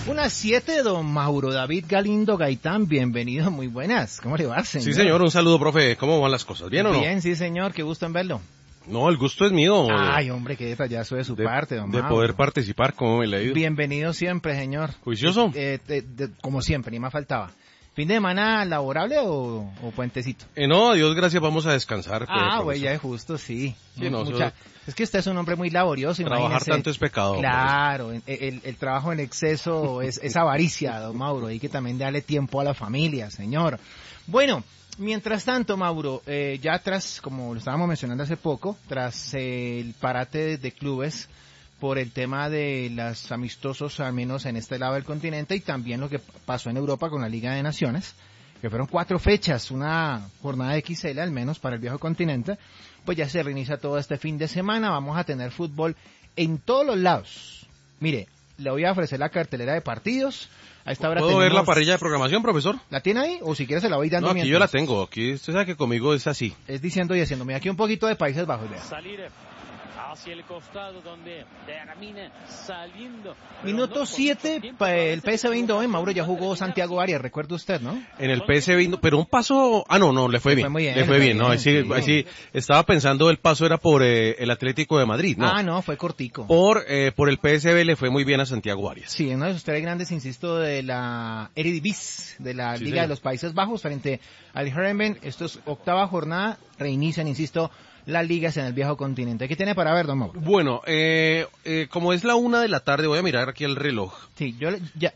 Unas 7, don Mauro David Galindo Gaitán, bienvenido, muy buenas. ¿Cómo le va, señor? Sí, señor, un saludo, profe. ¿Cómo van las cosas? ¿Bien o no? Bien, sí, señor, qué gusto en verlo. No, el gusto es mío. Ay, hombre, qué detallazo de su parte, don De Mauro. poder participar, ¿cómo me le ha ido? Bienvenido siempre, señor. ¿Juicioso? Como siempre, ni más faltaba. ¿Fin de semana laborable o puentecito? No, Dios gracias, vamos a descansar. Güey, ya es justo, sí. Sí, no, Es que usted es un hombre muy laborioso, trabajar imagínese. tanto es pecado. Claro, el trabajo en exceso es avaricia, don Mauro. Hay que también darle tiempo a la familia, señor. Bueno, mientras tanto, Mauro, ya tras, como lo estábamos mencionando hace poco, tras el parate de clubes por el tema de los amistosos, al menos en este lado del continente, y también lo que pasó en Europa con la Liga de Naciones, que fueron 4 fechas, una jornada de XL al menos para el viejo continente, pues ya se reinicia todo este fin de semana. Vamos a tener fútbol en todos los lados. Mire, le voy a ofrecer la cartelera de partidos. A esta hora ¿Puedo ver la parrilla de programación, profesor? ¿La tiene ahí? O si quiere se la voy dando. No, aquí yo la tengo. Aquí usted sabe que conmigo es así. Es diciendo y haciendo. Mira, aquí un poquito de Países Bajos. Vea. Salir hacia el costado donde termina saliendo. Minuto 7, el PSV Eindhoven. Mauro, ya jugó Santiago Arias, recuerda usted, ¿no? En el PSV Eindhoven, pero un paso... no, le fue bien. Le fue bien, no, sí. Estaba pensando el paso era por el Atlético de Madrid, ¿no? No, fue cortico. Por el PSV le fue muy bien a Santiago Arias. Sí, uno de sus 3 grandes, insisto, de la Eredivisie, de la Liga de los Países Bajos, frente al Heerenveen. Esto es 8ª jornada, reinician, insisto, las ligas en el viejo continente. ¿Qué tiene para ver, don Mauro? Bueno, como es la 1 de la tarde, voy a mirar aquí el reloj. Sí, yo ya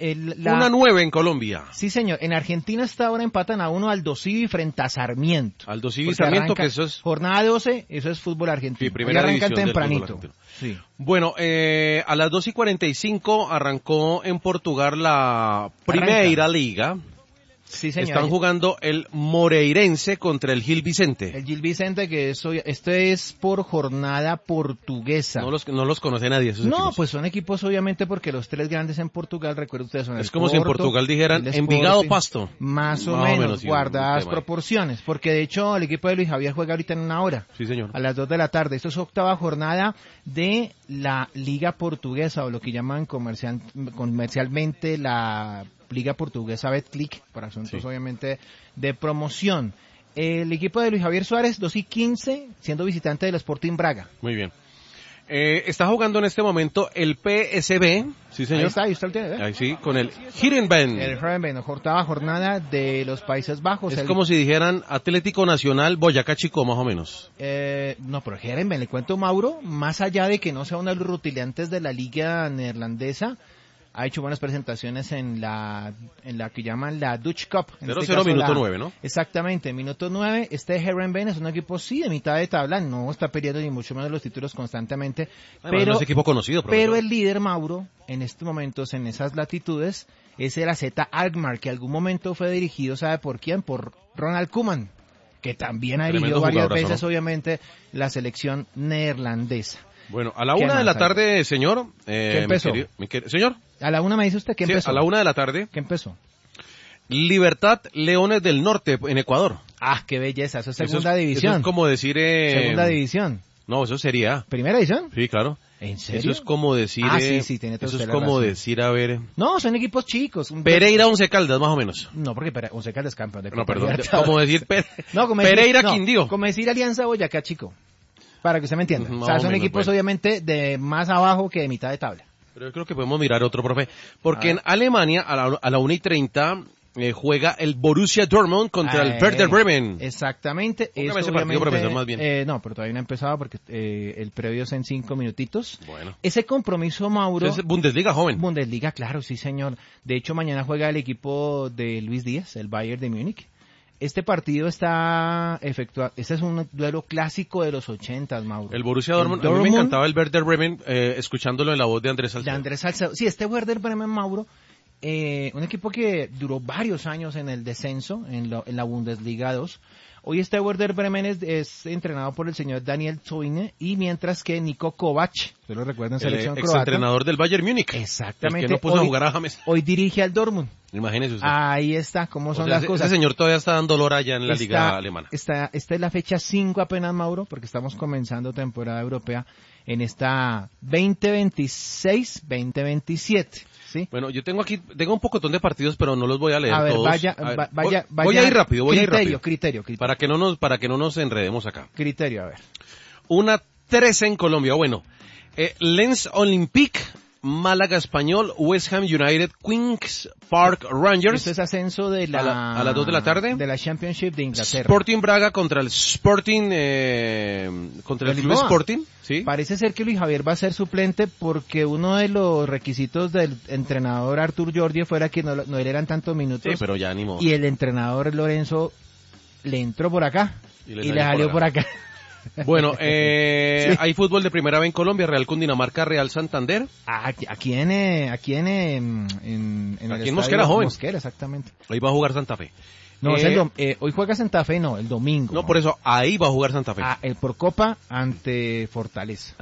1:09 en Colombia. Sí, señor. En Argentina hasta ahora empatan a 1 Aldo Civi frente a Sarmiento. Aldo Civi y Sarmiento, que eso es... Jornada 12, eso es fútbol argentino. Sí, primera división tempranito. Sí. Bueno, a las 2:45 arrancó en Portugal la Primeira Liga. Sí, señor. Están jugando el Moreirense contra el Gil Vicente. El Gil Vicente, que esto es por jornada portuguesa. No los conoce nadie esos equipos. Pues son equipos obviamente porque los 3 grandes en Portugal, recuerden ustedes, son el Es como Porto, si en Portugal dijeran Envigado Pasto. Más o menos, guardadas proporciones. Porque de hecho el equipo de Luis Javier juega ahorita en 1 hora. Sí, señor. A las 2 de la tarde. Esto es 8ª jornada de la Liga Portuguesa, o lo que llaman comercialmente la Liga Portuguesa Betclic, para asuntos obviamente de promoción. El equipo de Luis Javier Suárez, 2:15, siendo visitante del Sporting Braga. Muy bien. Está jugando en este momento el PSV, sí señor. Ahí está el tiene, Ahí sí, con el Heerenveen. El Heerenveen, 8ª jornada de los Países Bajos. Es como si dijeran Atlético Nacional Boyacá Chico, más o menos. No, pero Heerenveen, le cuento, Mauro, más allá de que no sea uno de los rutilantes de la liga neerlandesa, ha hecho buenas presentaciones en la que llaman la Dutch Cup. 0-0 minuto 9, ¿no? Exactamente, minuto 9. Este Heerenveen es un equipo, sí, de mitad de tabla, no está perdiendo ni mucho menos los títulos constantemente. Además, no es equipo conocido, profesor. Pero el líder, Mauro, en estos momentos, en esas latitudes, es el AZ Alkmaar, que algún momento fue dirigido, ¿sabe por quién? Por Ronald Koeman, que también ha dirigido varias veces, obviamente, la selección neerlandesa. Bueno, a la 1 de la tarde, señor. ¿Qué empezó? Señor. A la 1 me dice usted, ¿qué empezó? A la 1 de la tarde. ¿Qué empezó? Libertad Leones del Norte, en Ecuador. Qué belleza, eso es segunda división. Eso es como decir... segunda división. No, eso sería... ¿Primera división? Sí, claro. ¿En serio? Eso es como decir... sí, tiene toda eso es como razón. decir, a ver... No, son equipos chicos. Pereira, Once Caldas, más o menos. No, porque Once Caldas es campeón de Copa. No, perdón. Como decir... Pereira Quindío. Como decir Alianza Boyacá Chico. Para que usted me entienda. Más o sea, son menos, equipos obviamente de más abajo que de mitad de tabla. Pero yo creo que podemos mirar otro, profe. Porque en Alemania, a la 1:30, juega el Borussia Dortmund contra el Werder Bremen. Exactamente. Póngame ese partido, profesor, más bien. No, pero todavía no ha empezado porque el previo es en 5 minutitos. Bueno. Ese compromiso, Mauro... Es Bundesliga joven. Bundesliga, claro, sí, señor. De hecho, mañana juega el equipo de Luis Díaz, el Bayern de Múnich. Este partido está efectuado, este es un duelo clásico de los 80, Mauro. El Borussia Dortmund, a mí me encantaba el Werder Bremen, escuchándolo en la voz de Andrés Salcedo. Sí, este Werder Bremen, Mauro, un equipo que duró varios años en el descenso, en la Bundesliga 2. Hoy este Werder Bremen es entrenado por el señor Daniel Zoine, y mientras que Niko Kovac, ¿usted lo recuerda en selección croata? Exentrenador del Bayern Múnich. Exactamente. El que no puso a jugar a James. Hoy dirige al Dortmund. Imagínese usted. Ahí está, cómo son las cosas. Ese señor todavía está dando lora allá en la liga alemana. Esta es la fecha 5 apenas, Mauro, porque estamos comenzando temporada europea en esta 2026-2027. ¿sí? Bueno, yo tengo un pocotón de partidos, pero no los voy a leer A ver, todos. voy a ir rápido, Criterio. Para que no nos enredemos acá. Criterio, a ver. Una 13 en Colombia, bueno. Lens Olympique, Málaga Español, West Ham United, Queens Park Rangers. Esto es ascenso de a las 2 de la tarde. De la Championship de Inglaterra. Sporting Braga contra el Sporting, contra el Club Sporting. ¿Sí? Parece ser que Luis Javier va a ser suplente porque uno de los requisitos del entrenador Artur Jordi fuera que no le eran tantos minutos. Sí, pero ya ni modo. Y el entrenador Lorenzo le entró por acá y le salió por acá. Bueno, sí. Hay fútbol de primera B en Colombia, Real Cundinamarca, Real Santander. Aquí en Mosquera, joven. Mosquera, exactamente. Ahí va a jugar Santa Fe. No, hoy juega Santa Fe, el domingo. No, por eso, ahí va a jugar Santa Fe. Por Copa ante Fortaleza.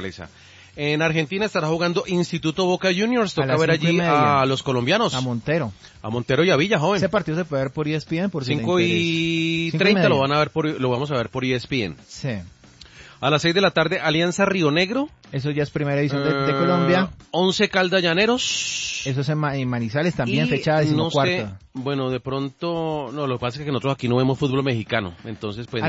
En Argentina estará jugando Instituto Boca Juniors. Toca ver allí a los colombianos. A Montero y a Villa, joven. Ese partido se puede ver por ESPN. Por 5:30 lo vamos a ver por ESPN. Sí. A las 6 de la tarde, Alianza Río Negro. Eso ya es primera edición de Colombia. 11 Caldas Llaneros. Eso es en Manizales también, fecha 14. Bueno, de pronto, no, lo que pasa es que nosotros aquí no vemos fútbol mexicano, entonces pues...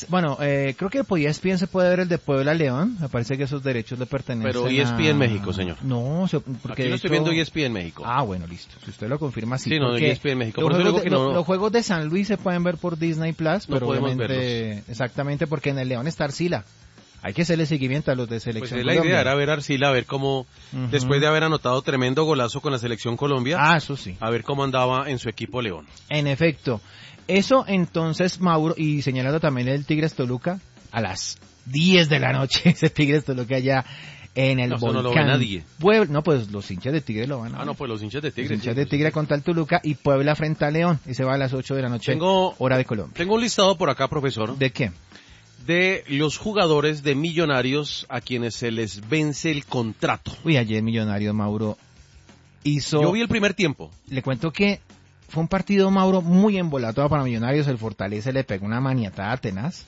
creo que por ESPN se puede ver el de Puebla León, me parece que esos derechos le pertenecen. Pero ESPN México, señor. No, porque aquí lo estoy viendo ESPN México. Ah, bueno, listo, si usted lo confirma, sí. Sí, no, ESPN México. Por eso digo que los juegos de San Luis se pueden ver por Disney Plus, pero obviamente, verlos. Exactamente, porque en el León está Arcila. Hay que hacerle seguimiento a los de Selección Colombia. Pues la idea era ver a Arcila, a ver cómo, después de haber anotado tremendo golazo con la Selección Colombia, eso sí, a ver cómo andaba en su equipo León. En efecto. Eso entonces, Mauro, y señalando también el Tigres Toluca, a las 10 de la noche, ese Tigres Toluca allá en el Volcán. No lo ve nadie. No, pues los hinchas de Tigre lo van a ver. Pues los hinchas de Tigre. Los hinchas de Tigre contra el Toluca y Puebla frente a León. Ese va a las 8 de la noche, hora de Colombia. Tengo un listado por acá, profesor. ¿De qué? De los jugadores de Millonarios a quienes se les vence el contrato. Ayer Millonarios, Mauro, hizo... Yo vi el primer tiempo. Le cuento que fue un partido, Mauro, muy embolatado para Millonarios. El Fortaleza le pegó una maniatada tenaz.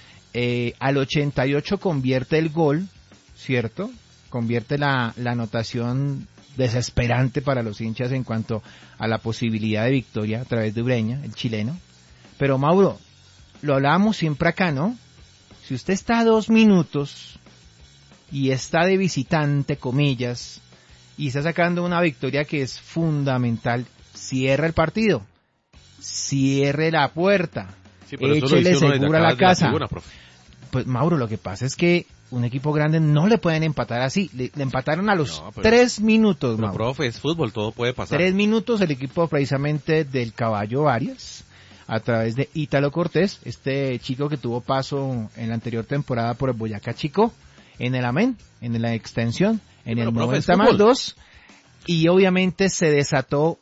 Al 88 convierte el gol, ¿cierto? Convierte la anotación desesperante para los hinchas en cuanto a la posibilidad de victoria a través de Ureña, el chileno. Pero, Mauro, lo hablábamos siempre acá, ¿no? Si usted está a 2 minutos y está de visitante, comillas, y está sacando una victoria que es fundamental, cierra el partido, cierre la puerta, échele segura a la casa. Pues Mauro, lo que pasa es que un equipo grande no le pueden empatar así. Le empataron a los 3 minutos, pero, Mauro. profe, es fútbol, todo puede pasar. 3 minutos el equipo precisamente del Caballo Arias, a través de Ítalo Cortés, este chico que tuvo paso en la anterior temporada por el Boyacá Chico, en el Amén, en la extensión, en el 90+2, y obviamente se desató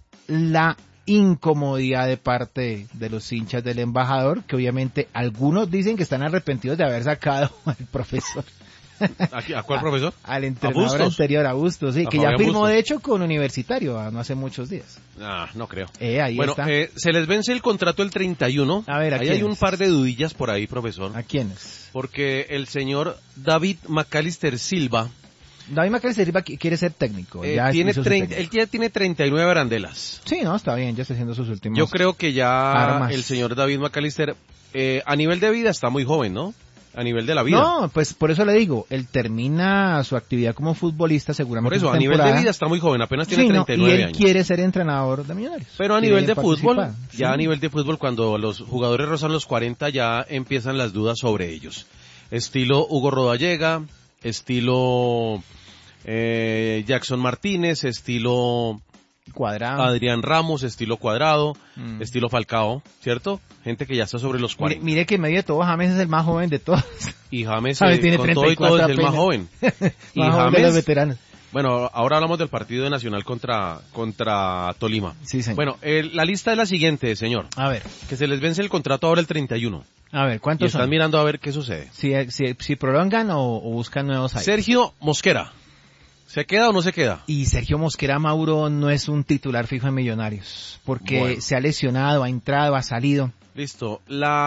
la incomodidad de parte de los hinchas del embajador, que obviamente algunos dicen que están arrepentidos de haber sacado al profesor. ¿A cuál profesor? Al entrenador anterior, a Bustos, sí, que ya firmó de hecho con Universitario no hace muchos días. No creo. Ahí está. Se les vence el contrato el 31. A ver, ahí hay un par de dudillas por ahí, profesor. ¿A quiénes? Porque el señor David McAllister Silva. David McAllister Silva quiere ser técnico. Él ya tiene 39 arandelas. Sí, no, está bien, ya está haciendo sus últimos. Yo creo que ya el señor David McAllister, a nivel de vida está muy joven, ¿no? A nivel de la vida. No, pues por eso le digo, él termina su actividad como futbolista seguramente. Por eso, a nivel de vida está muy joven, apenas tiene 39 años. Y él quiere ser entrenador de Millonarios. Pero a nivel de fútbol, a nivel de fútbol, cuando los jugadores rozan los 40, ya empiezan las dudas sobre ellos. Estilo Hugo Rodallega, estilo Jackson Martínez, estilo Cuadrado, Adrián Ramos, estilo Cuadrado, estilo Falcao, ¿cierto? Gente que ya está sobre los 40. Mire que en medio de todo James es el más joven de todos. Y James tiene con todo y todo es el más joven. Y James de los veteranos. Bueno, ahora hablamos del partido de Nacional contra Tolima. Sí, señor. Bueno, la lista es la siguiente, señor. A ver. Que se les vence el contrato ahora el 31. A ver, ¿cuántos están mirando a ver qué sucede. Si prolongan o buscan nuevos aires. Sergio Mosquera. ¿Se queda o no se queda? Y Sergio Mosquera, Mauro, no es un titular fijo en Millonarios, porque se ha lesionado, ha entrado, ha salido. Listo.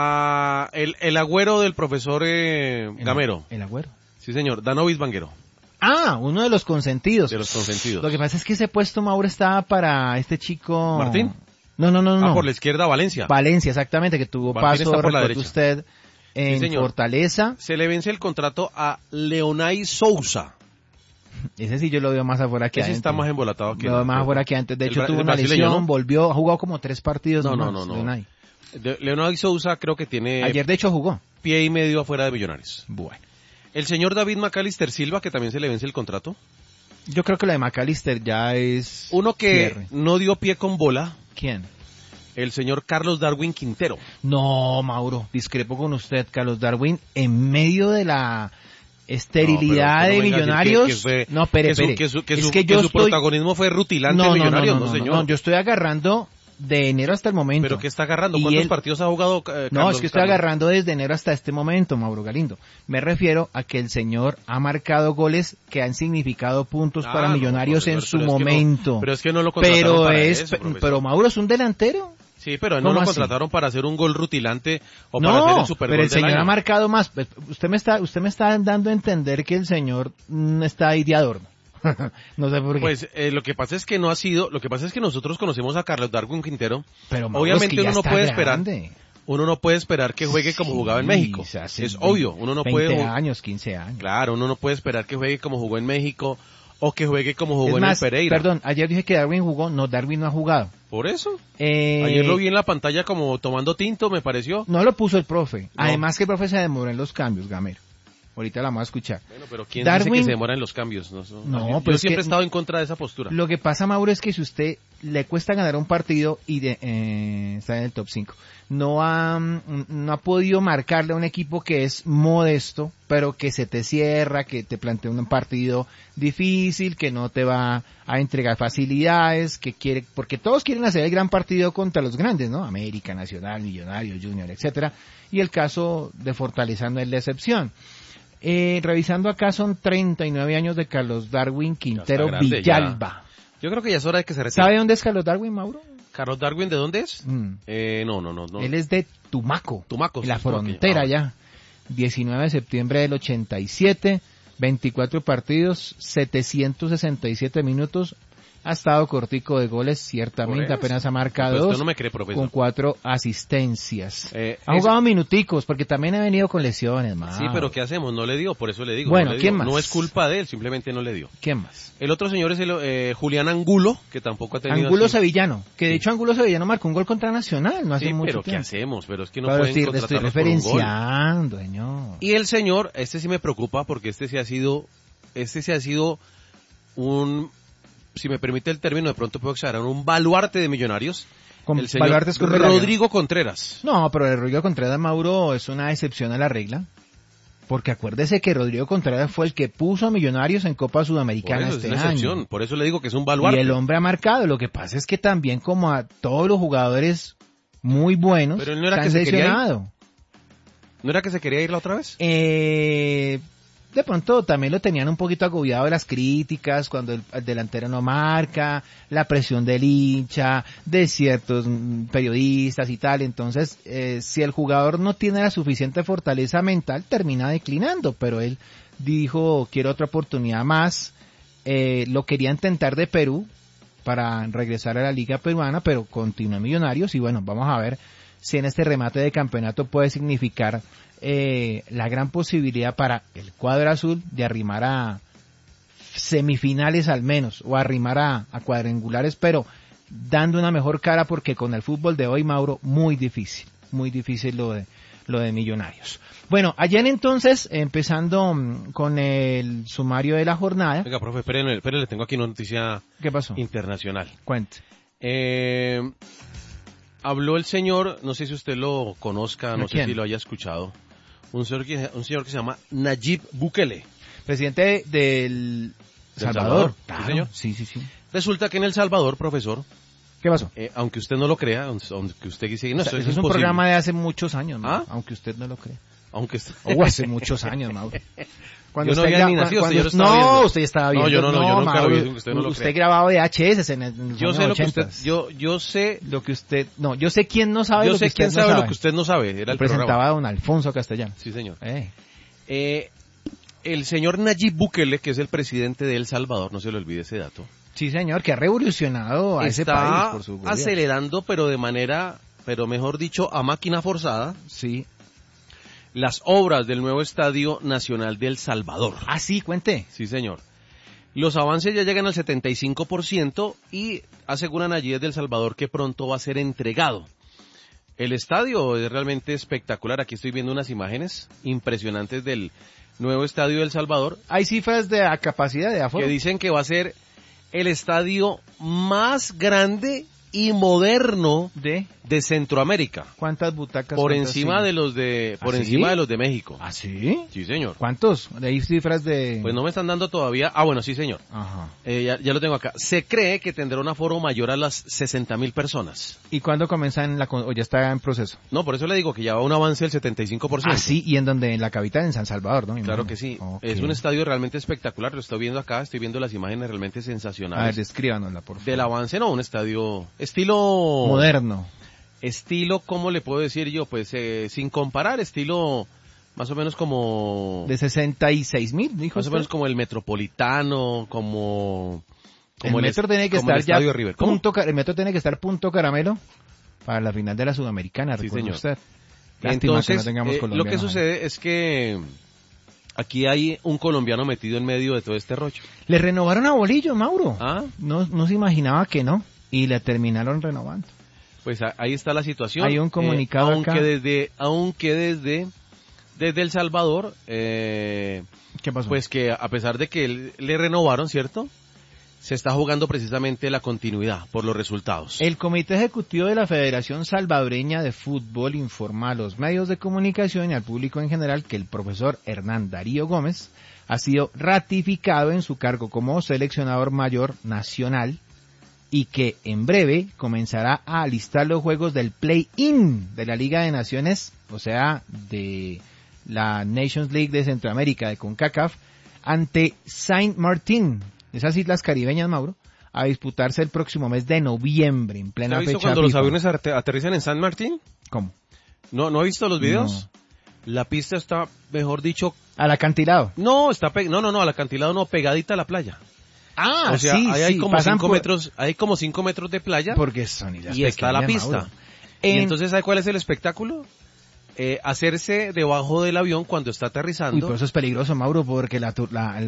El agüero del profesor Gamero. ¿El agüero? Sí, señor. Danovis Vanguero. Ah, uno de los consentidos. De los consentidos. Lo que pasa es que ese puesto, Mauro, estaba para este chico... ¿Martín? No. Por la izquierda, Valencia. Valencia, exactamente, que tuvo Martín paso, está por la recuerda derecha. usted, en Sí, señor. Fortaleza. Se le vence el contrato a Leonay Sousa. Ese sí yo lo veo más afuera que Ese adentro. está más embolatado que Lo veo más afuera que antes. De hecho, tuvo el una brasileño, lesión, ¿no? volvió, ha jugado como 3 partidos No. Leonay. Leonay Sousa creo que tiene Ayer, de hecho, jugó. pie y medio afuera de Millonarios. Bueno. El señor David McAllister Silva, que también se le vence el contrato. Yo creo que lo de McAllister ya es... Uno que cierre. no dio pie con bola, ¿Quién? el señor Carlos Darwin Quintero. No, Mauro, discrepo con usted, Carlos Darwin, en medio de la esterilidad No, pero de usted no venga a decir Millonarios. que fue- No, espere. que su protagonismo fue rutilante en Millonarios, no, señor. No, yo estoy agarrando de enero hasta el momento. ¿Pero qué está agarrando? Y ¿Cuántos él- partidos ha jugado No, es que estoy agarrando desde enero hasta este momento, Mauro Galindo. Me refiero a que el señor ha marcado goles que han significado puntos para Millonarios en su momento. Pero es que no lo contrataron para eso, profesor. pero Mauro es un delantero. Sí, pero no ¿Cómo lo así? contrataron para hacer un gol rutilante o para hacer No, el Super pero Gol el del señor año. ha marcado más. Usted me está dando a entender que el señor está ahí de adorno. No sé por qué. Pues lo que pasa es que no ha sido, lo que pasa es que nosotros conocemos a Carlos Darwin Quintero. Pero Mauro, Obviamente es que ya uno no está puede grande. uno no puede esperar que juegue como jugaba en México. O sea, hace Es obvio, uno no 20 puede años, 15 años. Claro, uno no puede esperar que juegue como jugó en México o que juegue como jugó Es en más, el Pereira. perdón, ayer dije que Darwin jugó, no, Darwin no ha jugado. Por eso. Ayer lo vi en la pantalla como tomando tinto, me pareció. No lo puso el profe. No. Además que el profe se demoró en los cambios, Gamero. Ahorita la vamos a escuchar. Bueno, pero ¿quién Darwin- dice que se demora en los cambios? No, No, yo pero es siempre que- he estado en contra de esa postura. Lo que pasa, Mauro, es que si usted le cuesta ganar un partido y está en el top 5, no ha podido marcarle a un equipo que es modesto, pero que se te cierra, que te plantea un partido difícil, que no te va a entregar facilidades, porque todos quieren hacer el gran partido contra los grandes, ¿no? América, Nacional, Millonarios, Junior, etcétera. Y el caso de Fortaleza no es la excepción. Revisando acá son 39 años de Carlos Darwin Quintero grande, Villalba. Yo creo que ya es hora de que se retire. ¿Sabe dónde es Carlos Darwin, Mauro? ¿Carlos Darwin de dónde es? No. Él es de Tumaco, Tumaco, en la sí, Tumaco, frontera ya. ya. 19 de septiembre del 87, 24 partidos, 767 minutos. Ha estado cortico de goles, ciertamente, Por eso. apenas ha marcado Pues usted 2, no me cree, profesor. con 4 asistencias. eso- Ha jugado minuticos, porque también ha venido con lesiones, Sí, pero ¿qué hacemos? No le dio, por eso le digo. Bueno, no le ¿quién dio. más? No es culpa de él, simplemente no le dio. ¿Quién más? El otro señor es el Julián Angulo, que tampoco ha tenido... Angulo así- Sevillano, que de hecho Angulo Sevillano marcó un gol contra Nacional, no hace Sí, mucho pero ¿qué tiempo. hacemos? Pero es que no Pero pueden sí, le estoy contratarlos por un gol. referenciando, señor. Y el señor, este sí me preocupa porque este sí ha sido un, si me permite el término, de pronto puedo exagerar, un baluarte de Millonarios. Con El señor baluartes con Rodrigo. Rodrigo Contreras. No, pero el Rodrigo Contreras, Mauro, es una excepción a la regla. Porque acuérdese que Rodrigo Contreras fue el que puso a Millonarios en Copa Por Sudamericana eso este es una excepción, año. por eso le digo que es un Y baluarte. el hombre ha marcado. Lo que pasa es que también como a todos los jugadores muy buenos Pero él no era se que han se quería ir. lesionado. ¿No era que se quería ir la otra vez? De pronto también lo tenían un poquito agobiado de las críticas cuando el delantero no marca, la presión del hincha, de ciertos periodistas y tal. Entonces, si el jugador no tiene la suficiente fortaleza mental, termina declinando. Pero él dijo, quiero otra oportunidad más. Lo quería intentar de Perú para regresar a la liga peruana, pero continúa en Millonarios. Y bueno, vamos a ver si en este remate de campeonato puede significar la gran posibilidad para el cuadro azul de arrimar a semifinales al menos, o arrimar a cuadrangulares, pero dando una mejor cara, porque con el fútbol de hoy, Mauro, muy difícil lo de Millonarios. Bueno, ayer entonces, empezando con el sumario de la jornada. Venga, profe, espérenle, tengo aquí una noticia ¿Qué pasó? internacional. Cuente. Habló el señor, no sé si usted lo conozca, no sé ¿Quién? si lo haya escuchado, un señor que se llama Nayib Bukele. Presidente del Salvador. Sí, Claro. señor. Sí. Resulta que en El Salvador, profesor, ¿Qué pasó? aunque usted no lo crea, aunque usted dice, no, O sea, eso eso es es un imposible. programa de hace muchos años, ¿Ah? aunque usted no lo cree. Aunque O hace muchos años, Mauro. Yo no usted había ni nacido, cuando- yo lo estaba no, viendo. usted ya estaba No, viendo. yo nunca lo Mauro, vi, aunque usted no lo usted crea. grababa VHS en los Yo años sé lo que usted, 80s. yo sé, Lo que usted, no, yo sé quién no sabe yo lo sé que usted quién no sabe lo que usted no sabe, era el presentaba programa. a don Alfonso Castellano. Sí, señor. Eh. el señor Nayib Bukele, que es el presidente de El Salvador, no se le olvide ese dato. Sí, señor, que ha revolucionado a ese país por su gobierno. Acelerando, pero mejor dicho, a máquina forzada. Sí. Las obras del nuevo Estadio Nacional de El Salvador. Ah, sí, cuente. Sí, señor. Los avances ya llegan al 75% y aseguran allí desde El Salvador que pronto va a ser entregado. El estadio es realmente espectacular. Aquí estoy viendo unas imágenes impresionantes del nuevo estadio de El Salvador. Hay cifras de capacidad de aforo Que dicen que va a ser el estadio más grande y moderno de Centroamérica. ¿cuántas butacas? Por cuántas encima sillas? de los de ¿Sí? México. ¿Ah, sí? Sí, señor. ¿Cuántos? ¿Hay cifras de...? Pues no me están dando todavía. Ah, bueno, sí, señor. Ajá. Ya lo tengo acá. Se cree que tendrá un aforo mayor a las 60,000 personas. ¿Y cuándo comienzan o ya está en proceso? No, por eso le digo que ya va un avance del 75%. Ah, sí, y en donde, en la capital, en San Salvador, ¿no? Claro que sí. Okay. Es un estadio realmente espectacular. Lo estoy viendo acá, estoy viendo las imágenes realmente sensacionales. A ver, descríbanosla, por favor. Del avance, no, un estadio estilo... moderno. Estilo, ¿cómo le puedo decir yo? Pues sin comparar, estilo más o menos como... De 66,000, dijo Más o usted. menos como el Metropolitano, como el metro tiene que estar ya River. el metro tiene que estar punto caramelo para la final de la Sudamericana, Sí, recuerde señor. usted. Lástima Entonces, que no tengamos lo que colombianos ahí. sucede es que aquí hay un colombiano metido en medio de todo este rollo. Le renovaron a Bolillo, Mauro. ¿Ah? No se imaginaba que no. Y le terminaron renovando. Pues ahí está la situación. Hay un comunicado aunque acá. desde El Salvador, ¿Qué pasó? pues que a pesar de que le renovaron, ¿cierto? Se está jugando precisamente la continuidad por los resultados. El Comité Ejecutivo de la Federación Salvadoreña de Fútbol informa a los medios de comunicación y al público en general que el profesor Hernán Darío Gómez ha sido ratificado en su cargo como seleccionador mayor nacional y que en breve comenzará a alistar los juegos del Play-In de la Liga de Naciones, o sea, de la Nations League de Centroamérica, de CONCACAF, ante Saint Martin, esas islas caribeñas, Mauro, a disputarse el próximo mes de noviembre, en plena ¿Ha visto fecha cuando los FIFA? aviones aterrizan en San Martín? ¿Cómo? ¿No ha visto los videos? La pista está, mejor dicho... ¿Al acantilado? No, al acantilado no, pegadita a la playa. Ah, o sea, sí, ahí hay sí, como pasan 5 por- metros, hay como 5 metros de playa Porque son islas y está la pequeñas, pista. Mauro. Y En- entonces, ¿sabe cuál es el espectáculo? Hacerse debajo del avión cuando está Uy, aterrizando. pero eso es peligroso, Mauro, porque la turbina...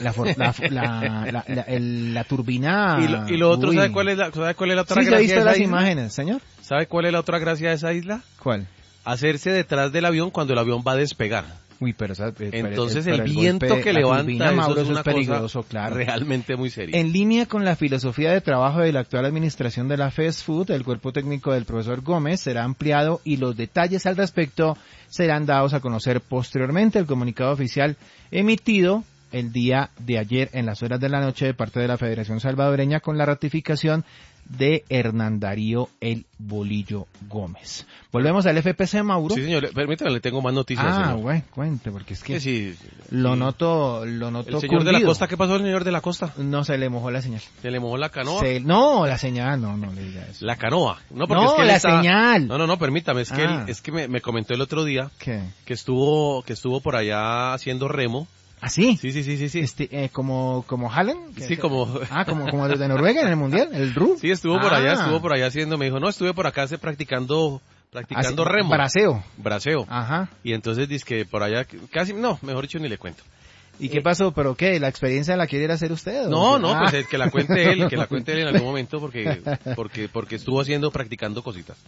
Y lo otro, Uy. ¿sabe cuál es la otra Sí, se gracia ha visto de las esa isla? imágenes, señor. ¿Sabe cuál es la otra gracia de esa isla? ¿Cuál? Hacerse detrás del avión cuando el avión va a despegar. Uy, pero... Entonces el viento que levanta, Mauro, eso es una peligroso, cosa claro. realmente muy seria. En línea con la filosofía de trabajo de la actual administración de la Fast Food, el cuerpo técnico del profesor Gómez será ampliado y los detalles al respecto serán dados a conocer posteriormente. El comunicado oficial emitido el día de ayer en las horas de la noche de parte de la Federación Salvadoreña con la ratificación de Hernán Darío El Bolillo Gómez. Volvemos al FPC, Mauro. Sí, señor, permítame, le tengo más noticias, Ah, señor. bueno, cuente, porque es que Que sí, lo sí. noto El señor de la cundido. costa, ¿qué pasó el señor de la costa? No, se le mojó la señal. Se le mojó la canoa. No, la señal, no le diga eso. La canoa. No, porque No, es que él la está- señal. No, permítame, es que Ah. es que me comentó el otro día ¿Qué? que estuvo por allá haciendo remo. ¿Ah, sí? Sí. Como Haaland. Sí, como como los de Noruega en el Mundial, el RU. Sí, estuvo por allá haciendo, me dijo, "No, estuve por acá practicando remo, Braseo. Ajá. Y entonces dice que por allá casi mejor dicho ni le cuento. ¿Y qué pasó? ¿Pero qué? ¿La experiencia la quiere ir a hacer usted? No, Ah. pues que la cuente él, en algún momento porque estuvo practicando cositas.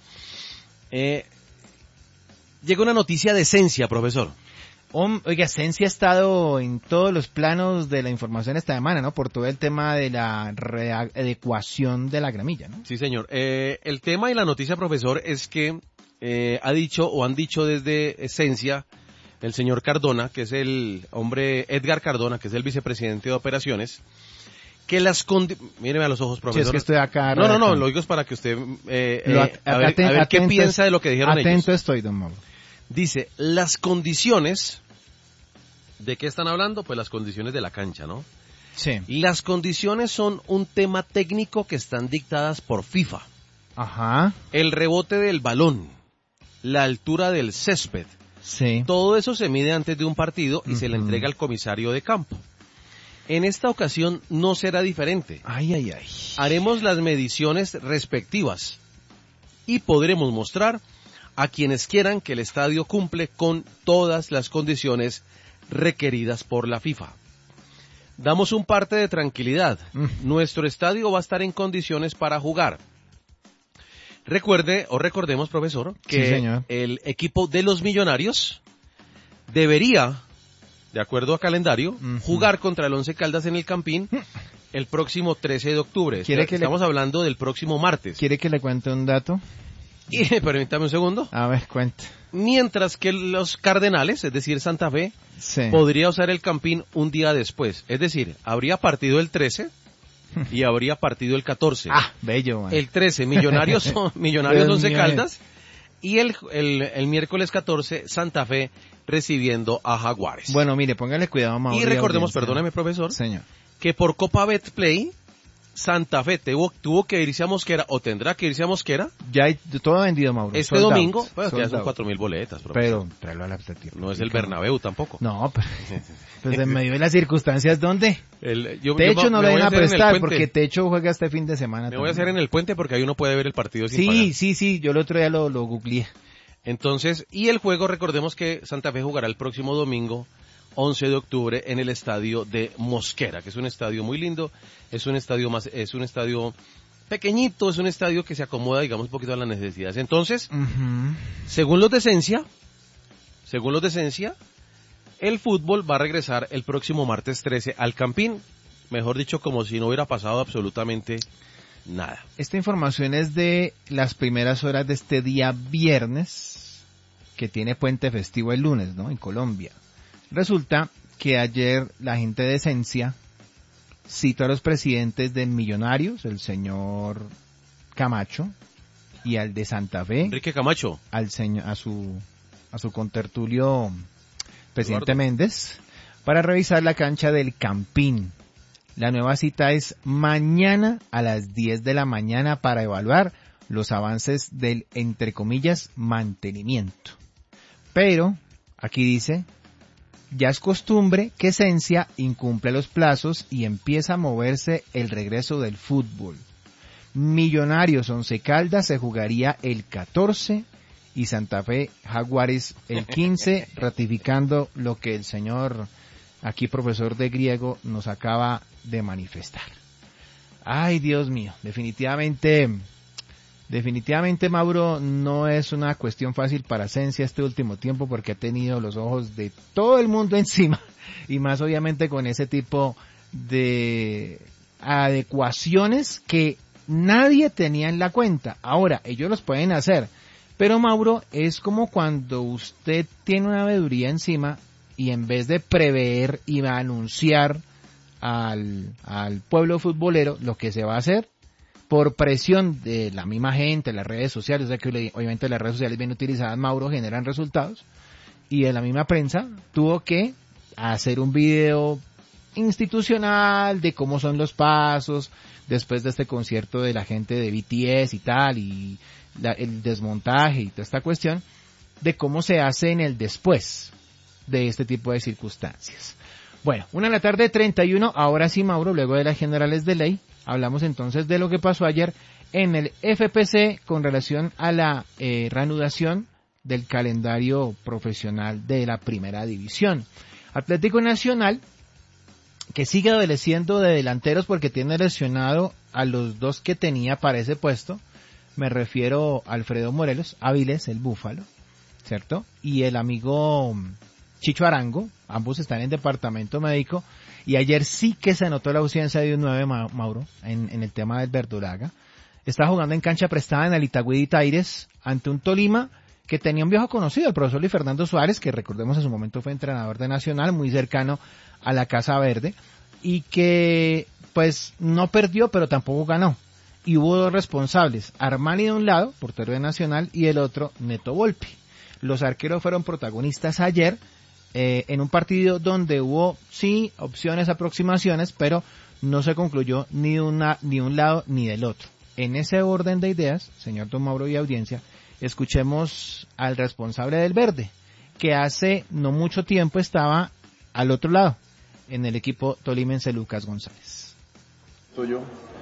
Llega una noticia de esencia, profesor. Oiga, Sensi ha estado en todos los planos de la información esta semana, ¿no? Por todo el tema de la readecuación de la gramilla, ¿no? Sí, señor. El tema y la noticia, profesor, es que han dicho desde Esencia el señor Cardona, que es Edgar Cardona, que es el vicepresidente de operaciones, que míreme a los ojos, profesor. Sí, es que estoy acá. No, lo digo es para que usted, a ver qué piensa de lo que dijeron ellos. Atento estoy, don Mauro. Dice, las condiciones, ¿de qué están hablando? Pues las condiciones de la cancha, ¿no? Sí. Las condiciones son un tema técnico que están dictadas por FIFA. Ajá. El rebote del balón, la altura del césped, Sí. Todo eso se mide antes de un partido y se le entrega al comisario de campo. En esta ocasión no será diferente. Ay, ay, ay. Haremos las mediciones respectivas y podremos mostrar a quienes quieran que el estadio cumple con todas las condiciones requeridas por la FIFA. Damos un parte de tranquilidad. Nuestro estadio va a estar en condiciones para jugar. Recordemos, profesor, que sí, el equipo de los Millonarios debería, de acuerdo a calendario, jugar contra el Once Caldas en el Campín el próximo 13 de octubre. Estamos hablando del próximo martes. ¿Quiere que le cuente un dato? Y permítame un segundo. A ver, cuente. Mientras que los Cardenales, es decir, Santa Fe, sí, podría usar el Campín un día después. Es decir, habría partido el 13 y habría partido el 14. Ah, bello, man. El 13, Millonarios Once Caldas, y el miércoles 14, Santa Fe recibiendo a Jaguares. Bueno, mire, póngale cuidado, Mauro. Y recordemos, perdóneme, profesor, señor, que por Copa Betplay, Santa Fe tuvo que irse a Mosquera, o tendrá que irse a Mosquera. Ya hay todo vendido, Mauro. Este domingo, pues ya son 4.000 boletas, profesor. Pero tráelo a la perspectiva. No es el Bernabéu tampoco. No, pero pues en medio de las circunstancias, ¿dónde? Techo no me le van a prestar, porque Techo Techo juega este fin de semana. Me voy a hacer en el puente porque ahí uno puede ver el partido sin pagar. Sí, yo el otro día lo googleé. Entonces, y el juego, recordemos que Santa Fe jugará el próximo domingo, 11 de octubre, en el estadio de Mosquera, que es un estadio muy lindo, es un estadio pequeñito, es un estadio que se acomoda, digamos, un poquito a las necesidades. Entonces, según los de Esencia, el fútbol va a regresar el próximo martes 13 al Campín, mejor dicho, como si no hubiera pasado absolutamente nada. Esta información es de las primeras horas de este día viernes, que tiene puente festivo el lunes, ¿no? En Colombia. Resulta que ayer la gente de Esencia citó a los presidentes de Millonarios, el señor Camacho, y al de Santa Fe, Enrique Camacho, a su contertulio presidente Eduardo Méndez, para revisar la cancha del Campín. La nueva cita es mañana a las 10 de la mañana para evaluar los avances del, entre comillas, mantenimiento. Pero, aquí dice, ya es costumbre que Esencia incumple los plazos y empieza a moverse el regreso del fútbol. Millonarios Once Caldas se jugaría el 14 y Santa Fe Jaguares el 15, ratificando lo que el señor, aquí profesor de griego, nos acaba de manifestar. Ay, Dios mío, definitivamente, Mauro, no es una cuestión fácil para Esencia este último tiempo porque ha tenido los ojos de todo el mundo encima y más obviamente con ese tipo de adecuaciones que nadie tenía en la cuenta. Ahora, ellos los pueden hacer, pero Mauro, es como cuando usted tiene una veeduría encima y en vez de prever y anunciar al pueblo futbolero lo que se va a hacer, por presión de la misma gente, las redes sociales, o sea que obviamente las redes sociales bien utilizadas, Mauro, generan resultados, y de la misma prensa tuvo que hacer un video institucional de cómo son los pasos después de este concierto de la gente de BTS y tal, y el desmontaje y toda esta cuestión, de cómo se hace en el después de este tipo de circunstancias. Bueno, 1:31 p.m, ahora sí, Mauro, luego de las generales de ley, hablamos entonces de lo que pasó ayer en el FPC con relación a la reanudación del calendario profesional de la primera división. Atlético Nacional, que sigue adoleciendo de delanteros porque tiene lesionado a los dos que tenía para ese puesto, me refiero a Alfredo Morelos, Áviles, el Búfalo, ¿cierto? Y el amigo Chicho Arango, ambos están en departamento médico, y ayer sí que se notó la ausencia de un 9, Mauro, en el tema del Verdolaga. Está jugando en cancha prestada en el Itagüí de Taires ante un Tolima que tenía un viejo conocido, el profesor Luis Fernando Suárez, que recordemos en su momento fue entrenador de Nacional, muy cercano a la Casa Verde, y que pues no perdió, pero tampoco ganó. Y hubo dos responsables, Armani de un lado, portero de Nacional, y el otro, Neto Volpi. Los arqueros fueron protagonistas ayer, en un partido donde hubo, sí, opciones, aproximaciones, pero no se concluyó ni de un lado ni del otro. En ese orden de ideas, señor Don Mauro y audiencia, escuchemos al responsable del verde, que hace no mucho tiempo estaba al otro lado, en el equipo tolimense Lucas González. Tuyo.